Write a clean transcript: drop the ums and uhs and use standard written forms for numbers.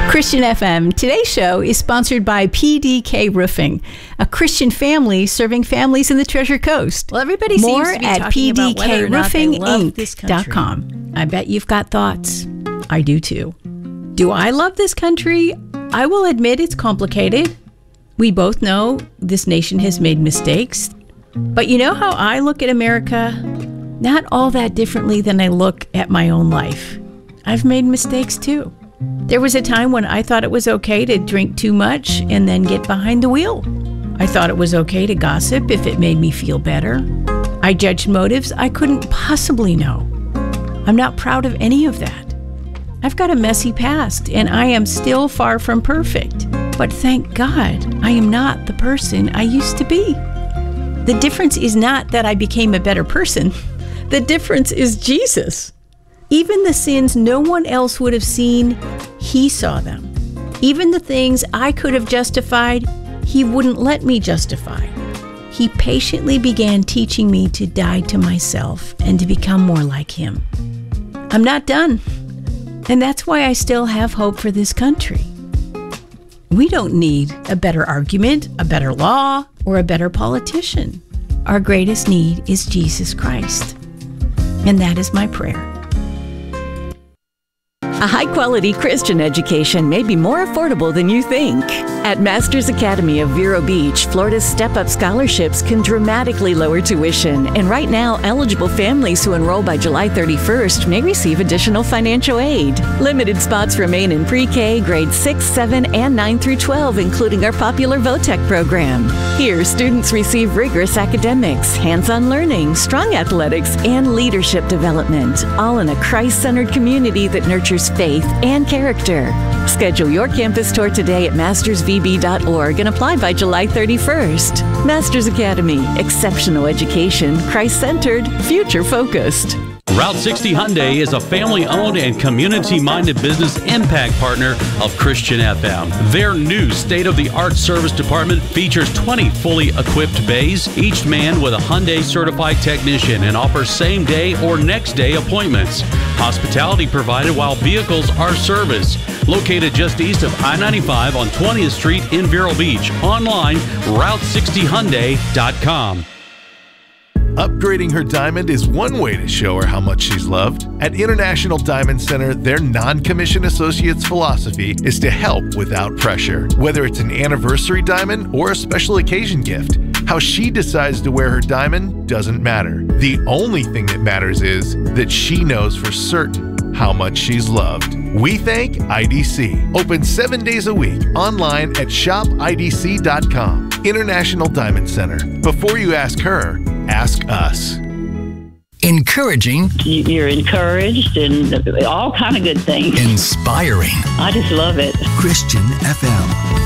Christian FM. Today's show is sponsored by PDK Roofing, a Christian family serving families in the Treasure Coast. Well, everybody More seems to be at talking about whether or not they love this country. pdkroofinginc.com. I bet you've got thoughts. I do too. Do I love this country? I will admit it's complicated. We both know this nation has made mistakes. But you know how I look at America? Not all that differently than I look at my own life. I've made mistakes too. There was a time when I thought it was okay to drink too much and then get behind the wheel. I thought it was okay to gossip if it made me feel better. I judged motives I couldn't possibly know. I'm not proud of any of that. I've got a messy past and I am still far from perfect. But thank God I am not the person I used to be. The difference is not that I became a better person. The difference is Jesus. Even the sins no one else would have seen, He saw them. Even the things I could have justified, He wouldn't let me justify. He patiently began teaching me to die to myself and to become more like Him. I'm not done. And that's why I still have hope for this country. We don't need a better argument, a better law, or a better politician. Our greatest need is Jesus Christ. And that is my prayer. A high-quality Christian education may be more affordable than you think. At Masters Academy of Vero Beach, Florida's Step-Up Scholarships can dramatically lower tuition, and right now, eligible families who enroll by July 31st may receive additional financial aid. Limited spots remain in pre-K, grades 6, 7, and 9 through 12, including our popular VOTEC program. Here, students receive rigorous academics, hands-on learning, strong athletics, and leadership development, all in a Christ-centered community that nurtures faith and character. Schedule your campus tour today at mastersvb.org and apply by July 31st. Masters Academy, exceptional education, Christ-centered, future-focused. Route 60 Hyundai is a family-owned and community-minded business impact partner of Christian FM. Their new state-of-the-art service department features 20 fully equipped bays, each manned with a Hyundai certified technician, and offers same-day or next-day appointments. Hospitality provided while vehicles are serviced. Located just east of I-95 on 20th Street in Vero Beach. Online, Route60Hyundai.com. Upgrading her diamond is one way to show her how much she's loved. At International Diamond Center, their non-commissioned associates' philosophy is to help without pressure. Whether it's an anniversary diamond or a special occasion gift, how she decides to wear her diamond doesn't matter. The only thing that matters is that she knows for certain how much she's loved. We thank IDC. Open 7 days a week online at shopidc.com. International Diamond Center. Before you ask her, ask us. Encouraging. You're encouraged and all kind of good things. Inspiring. I just love it. Christian FM.